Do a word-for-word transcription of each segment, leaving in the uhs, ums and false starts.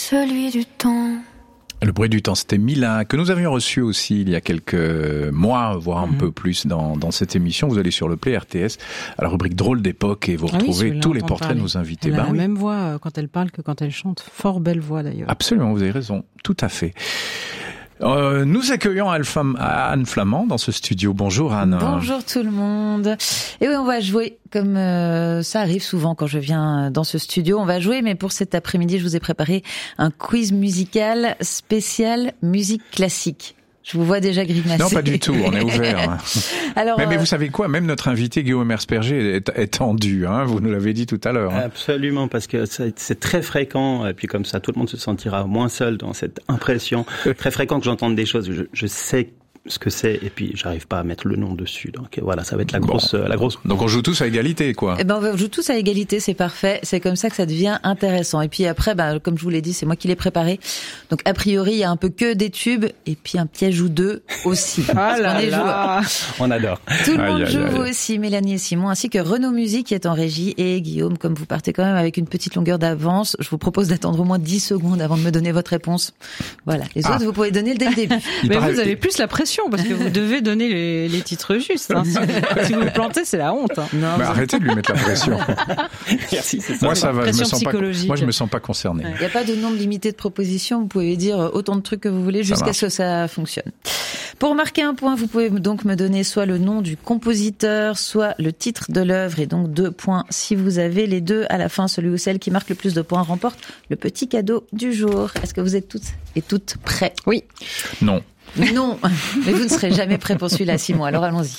celui du temps. Le bruit du temps, c'était Mila, que nous avions reçu aussi il y a quelques mois, voire un mmh. peu plus dans, dans cette émission. Vous allez sur le Play R T S, à la rubrique Drôle d'époque, et vous ah retrouvez oui, tous les portraits parler. de nos invités. Elle ben a la oui. même voix quand elle parle que quand elle chante. Fort belle voix d'ailleurs. Absolument, vous avez raison, tout à fait. Euh, nous accueillons Anne Flamand dans ce studio. Bonjour Anne. Bonjour tout le monde. Et oui, on va jouer comme euh, ça arrive souvent quand je viens dans ce studio. On va jouer, mais pour cet après-midi, je vous ai préparé un quiz musical spécial musique classique. Je vous vois déjà grimacer. Non, pas du tout, on est ouvert. Alors, mais, mais vous savez quoi, même notre invité Guillaume Hersperger est, est tendu, hein, vous nous l'avez dit tout à l'heure. Hein. Absolument, parce que c'est, c'est très fréquent, et puis comme ça, tout le monde se sentira moins seul dans cette impression. Très fréquent que j'entende des choses, je, je sais ce que c'est, et puis j'arrive pas à mettre le nom dessus. Donc voilà, ça va être la grosse, bon. la grosse. Donc on joue tous à égalité, quoi. Eh ben on joue tous à égalité, c'est parfait. C'est comme ça que ça devient intéressant. Et puis après, bah comme je vous l'ai dit, c'est moi qui l'ai préparé. Donc a priori, il y a un peu que des tubes et puis un piège ou deux aussi. Ah là on est là. On adore. Tout le aïe, monde aïe, joue, aïe. vous aussi, Mélanie et Simon, ainsi que Renaud Musique qui est en régie, et Guillaume, comme vous partez quand même avec une petite longueur d'avance, je vous propose d'attendre au moins dix secondes avant de me donner votre réponse. Voilà. Les ah. autres, vous pouvez donner dès le début. Mais paraît... vous avez plus la pression parce que vous devez donner les, les titres justes. Hein. Si, si vous le plantez, c'est la honte. Hein. Non, mais vous... arrêtez de lui mettre la pression. Merci, c'est ça. Moi, ça va. Pression je me sens pas, moi, je me sens pas concerné. Il n'y a pas de nombre limité de propositions. Vous pouvez dire autant de trucs que vous voulez jusqu'à ce que ça fonctionne. Pour marquer un point, vous pouvez donc me donner soit le nom du compositeur, soit le titre de l'œuvre, et donc deux points. Si vous avez les deux à la fin, celui ou celle qui marque le plus de points remporte le petit cadeau du jour. Est-ce que vous êtes toutes et toutes prêts? Oui. Non. Non, mais vous ne serez jamais prêt pour celui-là, Simon. Alors allons-y.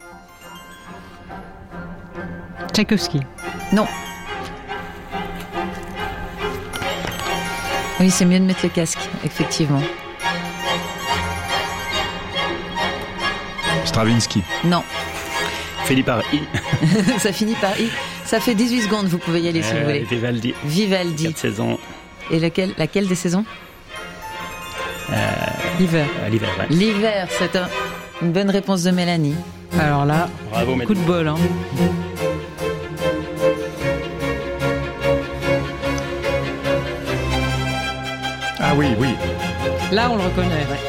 Tchaïkovski. Non. Oui, c'est mieux de mettre le casque, effectivement. Stravinsky. Non. Finit par I. Ça finit par I. Ça fait dix-huit secondes, vous pouvez y aller si euh, vous voulez. Vivaldi. Vivaldi. Quatre saisons. Et laquelle, laquelle des saisons? Euh, L'hiver. Euh, l'hiver, ouais. L'hiver, c'est un, une bonne réponse de Mélanie. Alors là, bravo, coup de bol. Hein. Ah oui, oui. Là, on le reconnaît. Ouais.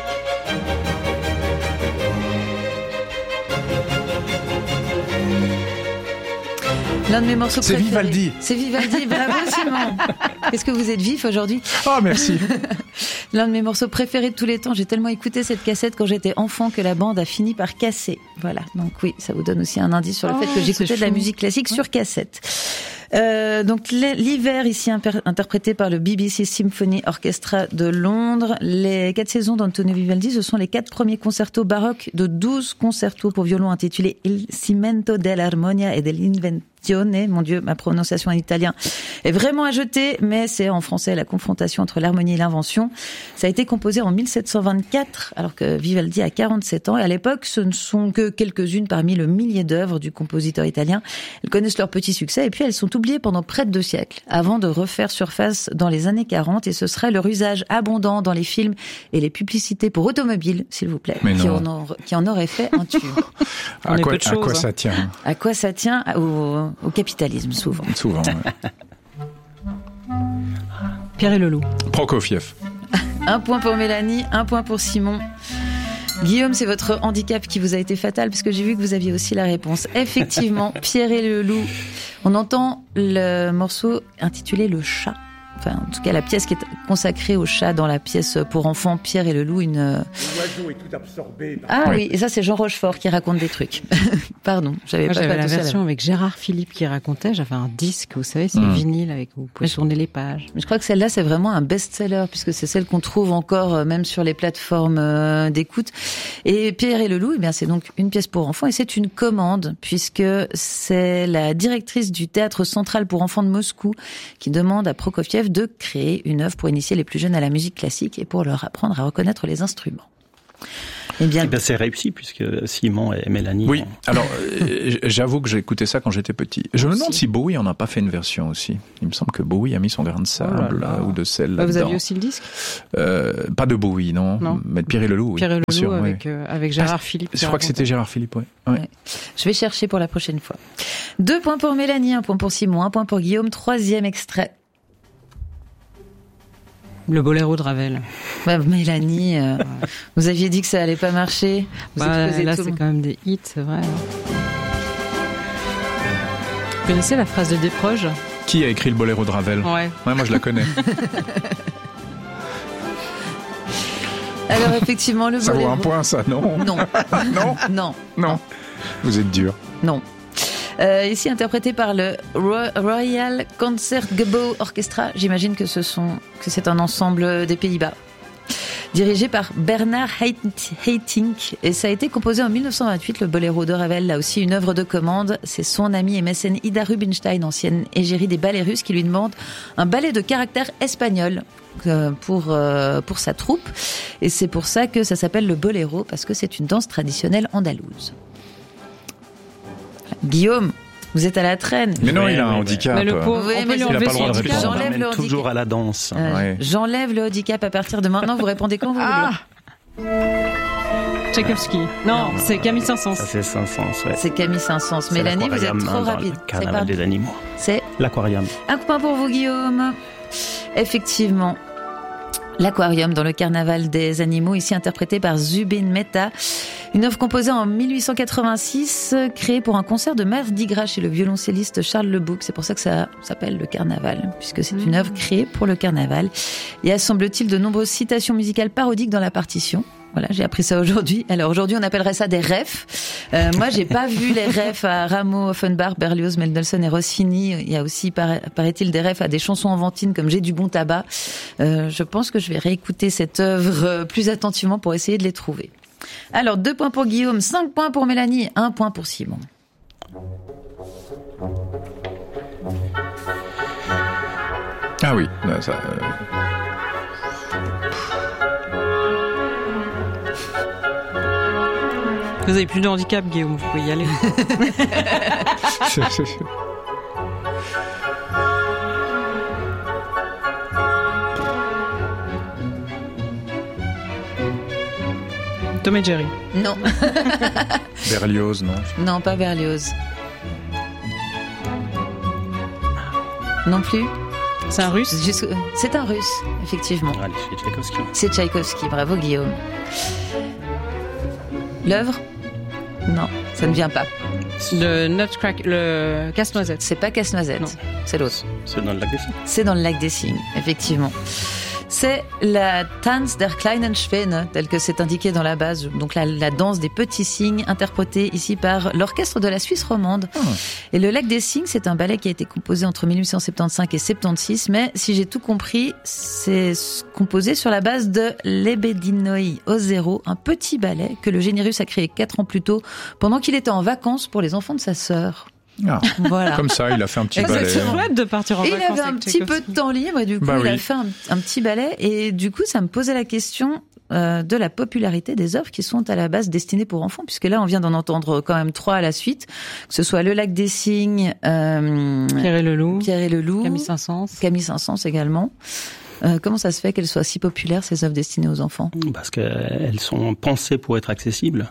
L'un de mes morceaux c'est préférés. Vivaldi. C'est Vivaldi. Bravo, Simon. Est-ce que vous êtes vif aujourd'hui? Oh, merci. L'un de mes morceaux préférés de tous les temps. J'ai tellement écouté cette cassette quand j'étais enfant que la bande a fini par casser. Voilà. Donc oui, ça vous donne aussi un indice sur le oh, fait que j'écoutais de la musique classique sur cassette. Euh, donc l'hiver ici imper- interprété par le B B C Symphony Orchestra de Londres. Les quatre saisons d'Antonio Vivaldi, ce sont les quatre premiers concertos baroques de douze concertos pour violon intitulés Il cimento dell'armonia e dell'invenzione. Mon Dieu, ma prononciation en italien est vraiment à jeter, mais c'est en français la confrontation entre l'harmonie et l'invention. Ça a été composé en mille sept cent vingt-quatre, alors que Vivaldi a quarante-sept ans. Et à l'époque, ce ne sont que quelques-unes parmi le millier d'œuvres du compositeur italien. Elles connaissent leur petit succès et puis elles sont oubliées pendant près de deux siècles, avant de refaire surface dans les années quarante. Et ce serait leur usage abondant dans les films et les publicités pour automobiles, s'il vous plaît, qui en, a, qui en aurait fait un tube. à, quoi, à quoi ça tient? À quoi ça tient? Au, au capitalisme, souvent. Souvent, ouais. Pierre et le loup. Prokofiev. Un point pour Mélanie, un point pour Simon. Guillaume, c'est votre handicap qui vous a été fatal, parce que j'ai vu que vous aviez aussi la réponse. Effectivement, Pierre et le loup. On entend le morceau intitulé Le Chat. Enfin, en tout cas, la pièce qui est consacrée au chat dans la pièce pour enfants Pierre et le loup. Une... L'oiseau est tout absorbé. Par... Ah oui. oui, et ça, c'est Jean Rochefort qui raconte des trucs. Pardon, j'avais Moi, pas j'avais pas la version avec Gérard Philippe qui racontait. J'avais un disque, vous savez, c'est mmh. vinyle avec où vous pouvez tourner les pages. Mais je crois que celle-là, c'est vraiment un best-seller, puisque c'est celle qu'on trouve encore même sur les plateformes d'écoute. Et Pierre et le loup, eh bien, c'est donc une pièce pour enfants, et c'est une commande, puisque c'est la directrice du Théâtre Central pour enfants de Moscou qui demande à Prokofiev de créer une œuvre pour initier les plus jeunes à la musique classique et pour leur apprendre à reconnaître les instruments. Eh bien, eh bien c'est réussi puisque Simon et Mélanie. Oui. Ont... Alors, euh, j'avoue que j'ai écouté ça quand j'étais petit. Je me demande si Bowie en a pas fait une version aussi. Il me semble que Bowie a mis son grain de sable oh là là. ou de sel bah, là-dedans. Vous aviez aussi le disque euh, Pas de Bowie, non. Non. Mais de Pierre et le loup. Oui, Pierre et le loup sûr, avec oui. euh, avec Gérard Philippe. Je crois que c'était Gérard Philippe, oui. Ouais. Ouais. Je vais chercher pour la prochaine fois. Deux points pour Mélanie, un point pour Simon, un point pour Guillaume. Troisième extrait. Le boléro de Ravel. Bah, Mélanie, euh, vous aviez dit que ça allait pas marcher. Vous bah, là, tout c'est quand même des hits, c'est vrai. Vous connaissez la phrase de Desproges ? Qui a écrit le boléro de Ravel ? Ouais. Ouais, moi je la connais. Alors effectivement, le ça boléro... vaut un point, ça, non ? Non. Non ? Non. Non. Vous êtes dur. Non. Euh, ici interprété par le Royal Concertgebouw Orchestra. J'imagine que ce sont, que c'est un ensemble des Pays-Bas. Dirigé par Bernard Haitink, et ça a été composé en dix-neuf cent vingt-huit, le boléro de Ravel, là aussi une œuvre de commande. C'est son amie et mécène Ida Rubinstein, ancienne égérie des ballets russes, qui lui demande un ballet de caractère espagnol pour, pour sa troupe. Et c'est pour ça que ça s'appelle le boléro, parce que c'est une danse traditionnelle andalouse. Guillaume, vous êtes à la traîne. Mais non, oui, il a oui, un oui. handicap. Mais le pauvre, Oui, on peut mais lui il a enlever pas le droit son de handicap. répondre. J'enlève J'enlève le handicap. toujours à la danse. Euh, Ouais. J'enlève le handicap à partir de maintenant. Vous répondez quand vous Ah voulez. Tchaïkovski. Non, c'est Camille Saint-Saëns. Ça, c'est Saint-Saëns, ouais. C'est Camille Saint-Saëns. C'est Mélanie, vous l'aquarium, êtes trop hein, dans rapide. le C'est Carnaval pas- des animaux. C'est L'aquarium. un point pour vous, Guillaume. Effectivement. L'Aquarium dans le Carnaval des animaux, ici interprété par Zubin Mehta. Une œuvre composée en dix-huit cent quatre-vingt-six, créée pour un concert de Mardi Gras chez le violoncelliste Charles Lebouc. C'est pour ça que ça s'appelle le Carnaval, puisque c'est une œuvre créée pour le Carnaval. Il y a, semble-t-il, de nombreuses citations musicales parodiques dans la partition. Voilà, j'ai appris ça aujourd'hui. Alors aujourd'hui, on appellerait ça des refs. Euh, moi, j'ai pas vu les refs à Rameau, Offenbach, Berlioz, Mendelssohn et Rossini. Il y a aussi, para- paraît-il, des refs à des chansons enfantines comme J'ai du bon tabac. Euh, je pense que je vais réécouter cette œuvre plus attentivement pour essayer de les trouver. Alors, deux points pour Guillaume, cinq points pour Mélanie, un point pour Simon. Ah oui, là, ça... euh, Vous avez plus de handicap, Guillaume, vous pouvez y aller. Tom et Jerry. Non, Berlioz, non. non, pas Berlioz. Non plus. C'est un russe. Jusqu'au- C'est un russe, effectivement. Allez, c'est Tchaïkovski. C'est Tchaïkovski, bravo Guillaume. L'œuvre ? Non, ça ne vient pas. Le Nutcracker, le casse-noisette. C'est pas Casse-Noisette, Non. c'est l'autre. C'est dans le lac des Cygnes. C'est dans le lac des Cygnes, effectivement. C'est la Tanz der kleinen Schwäne, telle que c'est indiqué dans la base, donc la, la danse des petits cygnes, interprétée ici par l'orchestre de la Suisse romande. Oh. Et le lac des Cygnes, c'est un ballet qui a été composé entre dix-huit cent soixante-quinze et soixante-seize, mais si j'ai tout compris, c'est composé sur la base de Lebedinoi au zéro, un petit ballet que le génie russe a créé quatre ans plus tôt, pendant qu'il était en vacances pour les enfants de sa sœur. Ah, Voilà. comme ça, il a fait un petit Exactement. ballet. C'est chouette de partir en Et il vacances avait un avec petit peu Tchaïkovski. de temps libre et du coup Bah il a oui. fait un, un petit ballet et du coup ça me posait la question euh, de la popularité des œuvres qui sont à la base destinées pour enfants, puisque là on vient d'en entendre quand même trois à la suite, que ce soit Le Lac des Cygnes, euh, Pierre et le Loup, Pierre et le Loup, Camille Saint-Saëns. Camille Saint-Saëns également. Euh, comment ça se fait qu'elles soient si populaires, ces œuvres destinées aux enfants ? Parce qu'elles sont pensées pour être accessibles.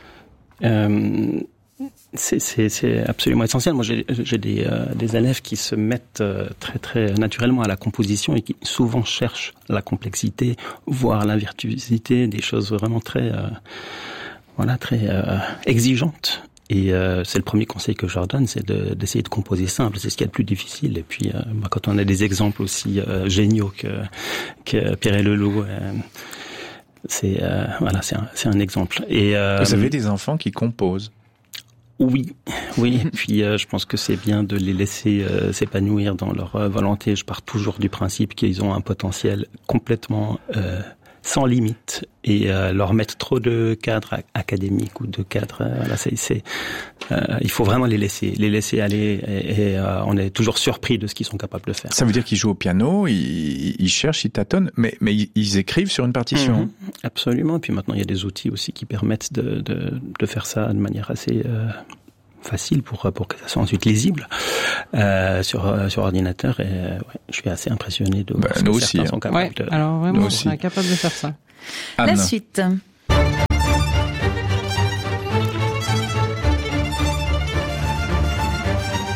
Euh, c'est, c'est, c'est absolument essentiel. Moi, j'ai, j'ai des, euh, des élèves qui se mettent euh, très, très naturellement à la composition et qui souvent cherchent la complexité, voire la virtuosité, des choses vraiment très, euh, voilà, très euh, exigeantes. Et euh, c'est le premier conseil que je leur donne, c'est de, d'essayer de composer simple. C'est ce qu'il y a de plus difficile. Et puis, euh, bah, quand on a des exemples aussi euh, géniaux que, que Pierre et le Loup, euh, c'est euh, voilà, c'est un, c'est un exemple. Et euh, Vous avez des enfants qui composent. oui, oui. Et puis, euh, je pense que c'est bien de les laisser euh, s'épanouir dans leur euh, volonté. Je pars toujours du principe qu'ils ont un potentiel complètement euh, sans limite, et euh, leur mettre trop de cadres ac- académiques ou de cadres, euh, voilà, c'est, c'est euh, il faut vraiment les laisser, les laisser aller, et, et euh, on est toujours surpris de ce qu'ils sont capables de faire. Ça veut dire qu'ils jouent au piano, ils, ils cherchent, ils tâtonnent, mais, mais ils, ils écrivent sur une partition. Mhm, absolument. Et puis maintenant, il y a des outils aussi qui permettent de, de, de faire ça de manière assez euh, facile pour pour que ça soit ensuite lisible euh, sur euh, sur ordinateur. Et euh, ouais, je suis assez impressionné de voir Bah, ce nous que aussi, certains hein. sont capables Ouais, de. alors vraiment, Nous on aussi. serait capable de faire ça. Anne. La suite.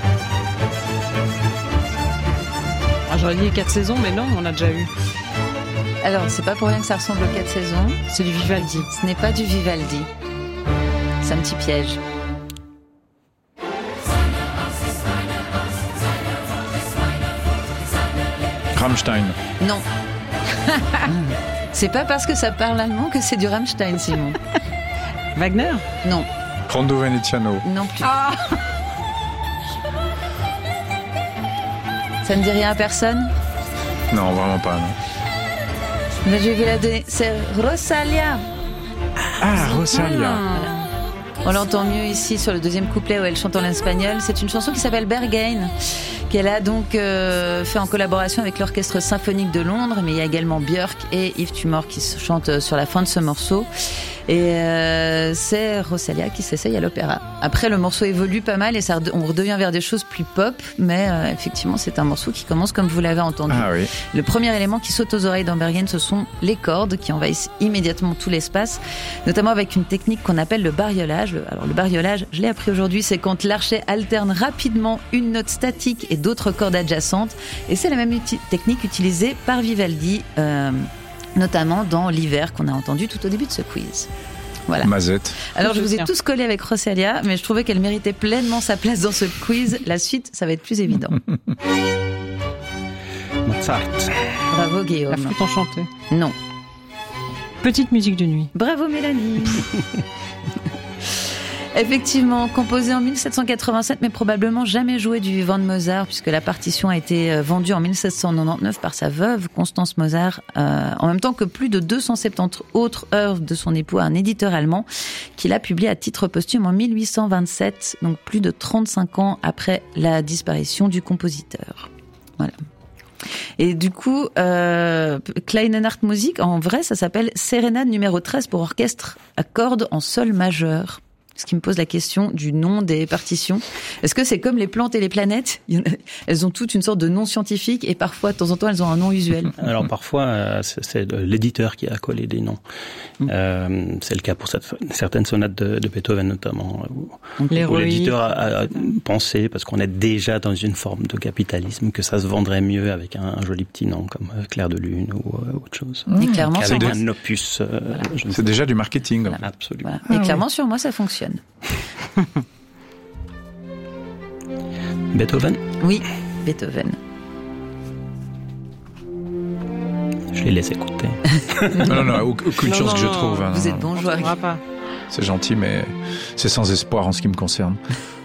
Ah, j'aurais dit quatre saisons, mais non, on a déjà eu. Alors, c'est pas pour rien que ça ressemble aux quatre saisons. C'est du Vivaldi. Ce n'est pas du Vivaldi. C'est un petit piège. Rammstein. Non. C'est pas parce que ça parle allemand que c'est du Rammstein, Simon. Wagner? Non. Rondo Veneziano. Non plus. Ah, ça ne dit rien à personne? Non, vraiment pas, non. Mais je vais la donner. C'est Rosalia. Ah, Rosalia. Voilà. On l'entend mieux ici sur le deuxième couplet où elle chante en espagnol. C'est une chanson qui s'appelle Berghain, qu'elle a donc euh, fait en collaboration avec l'Orchestre Symphonique de Londres, mais il y a également Björk et Yves Tumor qui chantent sur la fin de ce morceau. Et euh, c'est Rosalia qui s'essaye à l'opéra. Après, le morceau évolue pas mal et ça, on redevient vers des choses plus pop, mais euh, effectivement, c'est un morceau qui commence comme vous l'avez entendu. Ah oui. Le premier élément qui saute aux oreilles dans Berghain, ce sont les cordes qui envahissent immédiatement tout l'espace, notamment avec une technique qu'on appelle le bariolage. Alors le bariolage, je l'ai appris aujourd'hui, c'est quand l'archet alterne rapidement une note statique et d'autres cordes adjacentes, et c'est la même uti- technique utilisée par Vivaldi, euh, notamment dans l'hiver qu'on a entendu tout au début de ce quiz. Voilà. Mazette. Alors je vous ai tous collés avec Rosalia, mais je trouvais qu'elle méritait pleinement sa place dans ce quiz. La suite, ça va être plus évident. Mozart. Bravo Guillaume. La flûte enchantée. Non. Petite musique de nuit. Bravo Mélanie. Effectivement, composé en mille sept cent quatre-vingt-sept, mais probablement jamais joué du vivant de Mozart, puisque la partition a été vendue en mille sept cent quatre-vingt-dix-neuf par sa veuve, Constance Mozart, euh, en même temps que plus de deux cent soixante-dix autres œuvres de son époux à un éditeur allemand, qu'il a publié à titre posthume en mille huit cent vingt-sept, donc plus de trente-cinq ans après la disparition du compositeur. Voilà. Et du coup, euh, Kleine Nachtmusik, en vrai, ça s'appelle Sérénade numéro treize pour orchestre à cordes en sol majeur. Ce qui me pose la question du nom des partitions. Est-ce que c'est comme les plantes et les planètes ? Elles ont toutes une sorte de nom scientifique et parfois, de temps en temps, elles ont un nom usuel. Alors parfois, c'est l'éditeur qui a collé des noms. Mmh. Euh, c'est le cas pour cette, certaines sonates de, de Beethoven notamment, où, où l'éditeur a, a pensé, parce qu'on est déjà dans une forme de capitalisme, que ça se vendrait mieux avec un, un joli petit nom comme Clair de Lune ou euh, autre chose. Et clairement, avec sur un moi, opus. Euh, voilà. C'est déjà du marketing. Voilà, absolument. Voilà. Et ah, clairement, oui. sur moi, ça fonctionne. Beethoven ? Oui, Beethoven. Je les laisse écouter. non, non, non, aucune non, chance non, que je non, trouve. Hein, vous non, êtes bon On joueur. ne pas. C'est gentil, mais c'est sans espoir en ce qui me concerne.